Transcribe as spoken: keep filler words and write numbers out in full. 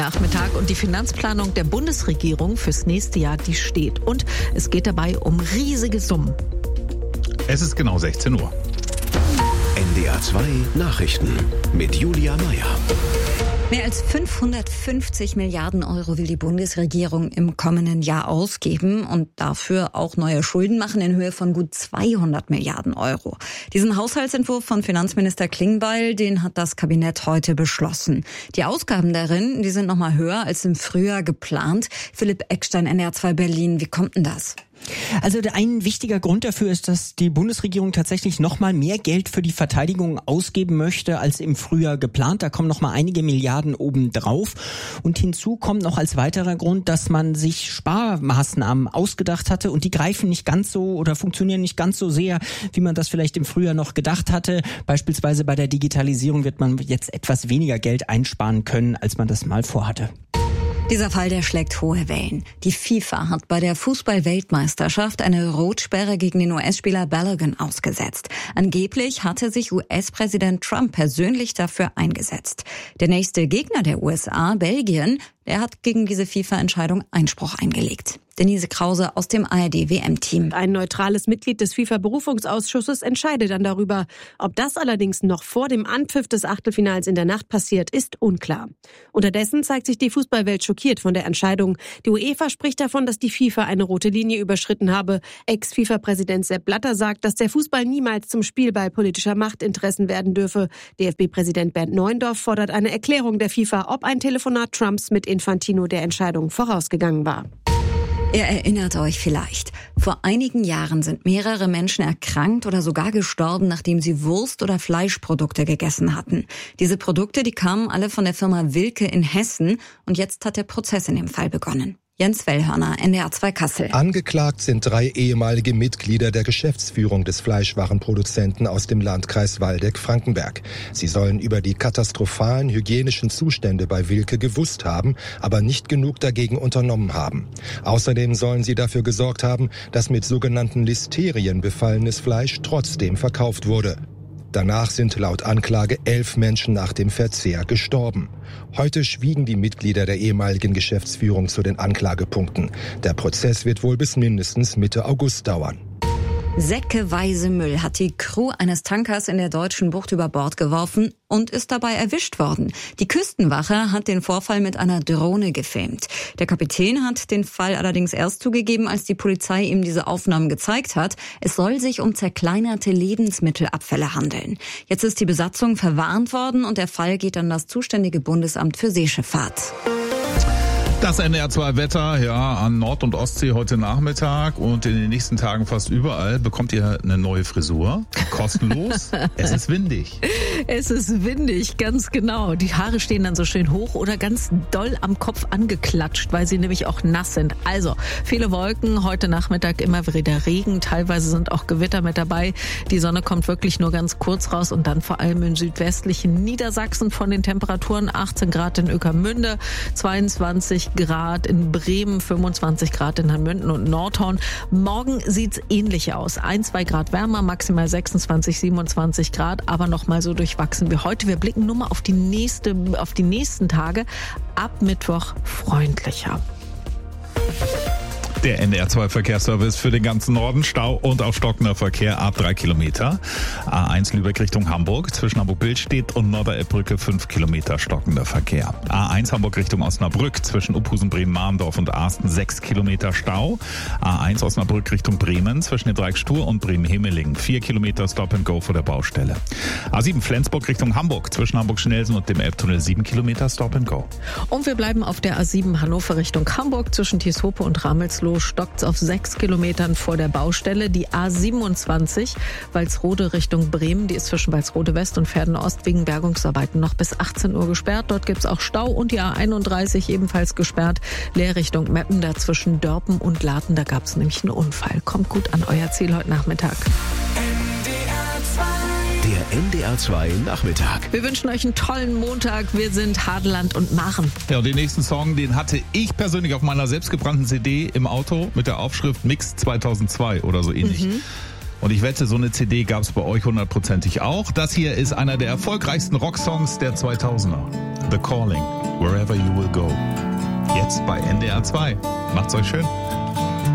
Nachmittag und die Finanzplanung der Bundesregierung fürs nächste Jahr, die steht. Und es geht dabei um riesige Summen. Es ist genau sechzehn Uhr. N D R zwei Nachrichten mit Julia Meyer. Mehr als fünfhundertfünfzig Milliarden Euro will die Bundesregierung im kommenden Jahr ausgeben und dafür auch neue Schulden machen in Höhe von gut zweihundert Milliarden Euro. Diesen Haushaltsentwurf von Finanzminister Klingbeil, den hat das Kabinett heute beschlossen. Die Ausgaben darin, die sind noch mal höher als im Frühjahr geplant. Philipp Eckstein, N D R zwei Berlin, wie kommt denn das? Also ein wichtiger Grund dafür ist, dass die Bundesregierung tatsächlich noch mal mehr Geld für die Verteidigung ausgeben möchte als im Frühjahr geplant. Da kommen noch mal einige Milliarden obendrauf. Und hinzu kommt noch als weiterer Grund, dass man sich Sparmaßnahmen ausgedacht hatte und die greifen nicht ganz so oder funktionieren nicht ganz so sehr, wie man das vielleicht im Frühjahr noch gedacht hatte. Beispielsweise bei der Digitalisierung wird man jetzt etwas weniger Geld einsparen können, als man das mal vorhatte. Dieser Fall, der schlägt hohe Wellen. Die FIFA hat bei der Fußball-Weltmeisterschaft eine Rotsperre gegen den U S-Spieler Balogun ausgesetzt. Angeblich hatte sich U S-Präsident Trump persönlich dafür eingesetzt. Der nächste Gegner der U S A, Belgien, der hat gegen diese FIFA-Entscheidung Einspruch eingelegt. Denise Krause aus dem A R D-W M-Team. Ein neutrales Mitglied des FIFA-Berufungsausschusses entscheidet dann darüber. Ob das allerdings noch vor dem Anpfiff des Achtelfinals in der Nacht passiert, ist unklar. Unterdessen zeigt sich die Fußballwelt schockiert von der Entscheidung. Die UEFA spricht davon, dass die FIFA eine rote Linie überschritten habe. Ex-FIFA-Präsident Sepp Blatter sagt, dass der Fußball niemals zum Spielball politischer Machtinteressen werden dürfe. D F B-Präsident Bernd Neuendorf fordert eine Erklärung der FIFA, ob ein Telefonat Trumps mit Infantino der Entscheidung vorausgegangen war. Ihr erinnert euch vielleicht, vor einigen Jahren sind mehrere Menschen erkrankt oder sogar gestorben, nachdem sie Wurst- oder Fleischprodukte gegessen hatten. Diese Produkte, die kamen alle von der Firma Wilke in Hessen und jetzt hat der Prozess in dem Fall begonnen. Jens Wellhörner, N D R zwei Kassel. Angeklagt sind drei ehemalige Mitglieder der Geschäftsführung des Fleischwarenproduzenten aus dem Landkreis Waldeck-Frankenberg. Sie sollen über die katastrophalen hygienischen Zustände bei Wilke gewusst haben, aber nicht genug dagegen unternommen haben. Außerdem sollen sie dafür gesorgt haben, dass mit sogenannten Listerien befallenes Fleisch trotzdem verkauft wurde. Danach sind laut Anklage elf Menschen nach dem Verzehr gestorben. Heute schwiegen die Mitglieder der ehemaligen Geschäftsführung zu den Anklagepunkten. Der Prozess wird wohl bis mindestens Mitte August dauern. Säckeweise Müll hat die Crew eines Tankers in der deutschen Bucht über Bord geworfen und ist dabei erwischt worden. Die Küstenwache hat den Vorfall mit einer Drohne gefilmt. Der Kapitän hat den Fall allerdings erst zugegeben, als die Polizei ihm diese Aufnahmen gezeigt hat. Es soll sich um zerkleinerte Lebensmittelabfälle handeln. Jetzt ist die Besatzung verwarnt worden und der Fall geht an das zuständige Bundesamt für Seeschifffahrt. Das N D R zwei Wetter, ja, an Nord- und Ostsee heute Nachmittag und in den nächsten Tagen fast überall bekommt ihr eine neue Frisur, kostenlos. Es ist windig. Es ist windig, ganz genau. Die Haare stehen dann so schön hoch oder ganz doll am Kopf angeklatscht, weil sie nämlich auch nass sind. Also, viele Wolken, heute Nachmittag immer wieder Regen, teilweise sind auch Gewitter mit dabei. Die Sonne kommt wirklich nur ganz kurz raus und dann vor allem im südwestlichen Niedersachsen von den Temperaturen achtzehn Grad in Ueckermünde, zweiundzwanzig Grad in Bremen, fünfundzwanzig Grad in Hanmünden und Nordhorn. Morgen sieht's ähnlich aus. Ein, zwei Grad wärmer, maximal sechsundzwanzig, siebenundzwanzig Grad, aber noch mal so durchwachsen wie heute. Wir blicken nur mal auf die nächste, auf die nächsten Tage. Ab Mittwoch freundlicher. Der N D R zwei Verkehrsservice für den ganzen Norden. Stau und auch stockender Verkehr ab drei Kilometer. A eins Lübeck Richtung Hamburg. Zwischen Hamburg-Billstedt und Norderelbbrücke fünf Kilometer stockender Verkehr. A eins Hamburg Richtung Osnabrück. Zwischen Uphusen, Bremen-Mahndorf und Arsten sechs Kilometer Stau. A eins Osnabrück Richtung Bremen. Zwischen dem Dreieck Stur und Bremen-Hemeling. vier Kilometer Stop and Go vor der Baustelle. A sieben Flensburg Richtung Hamburg. Zwischen Hamburg-Schnelsen und dem Elbtunnel sieben Kilometer Stop and Go. Und wir bleiben auf der A sieben Hannover Richtung Hamburg. Zwischen Tieshope und Ramelsloh stockt's auf sechs Kilometern vor der Baustelle. Die A siebenundzwanzig Walsrode Richtung Bremen, die ist zwischen Walsrode West und Verden Ost wegen Bergungsarbeiten noch bis achtzehn Uhr gesperrt. Dort gibt's auch Stau und die A einunddreißig ebenfalls gesperrt. Leer Richtung Meppen, da zwischen Dörpen und Laten, da gab's nämlich einen Unfall. Kommt gut an euer Ziel heute Nachmittag. Der N D R zwei Nachmittag. Wir wünschen euch einen tollen Montag. Wir sind Hadeland und Maren. Ja, und den nächsten Song, den hatte ich persönlich auf meiner selbstgebrannten C D im Auto mit der Aufschrift Mix zweitausendzwei oder so ähnlich. Mhm. Und ich wette, so eine C D gab es bei euch hundertprozentig auch. Das hier ist einer der erfolgreichsten Rocksongs der zweitausender. The Calling. wherever you will go. Jetzt bei N D R zwei. Macht's euch schön.